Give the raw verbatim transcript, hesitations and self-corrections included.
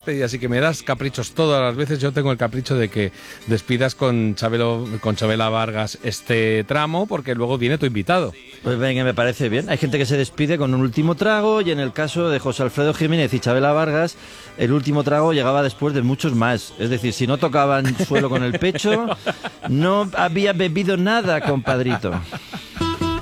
despedida, así que me das caprichos todas las veces. Yo tengo el capricho de que despidas con Chabelo, con Chabela Vargas este tramo, porque luego viene tu invitado. Pues venga, me parece bien. Hay gente que se despide con un último trago y en el caso de José Alfredo Jiménez y Chabela Vargas, el último trago llegaba después de muchos más. Es decir, si no tocaban suelo con el pecho, no había bebido nada, compadrito.